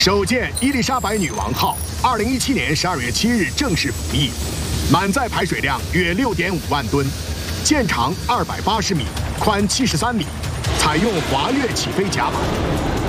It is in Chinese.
首舰伊丽莎白女王号，2017年12月7日正式服役，满载排水量约6.5万吨，舰长280米，宽73米，采用滑跃起飞甲板。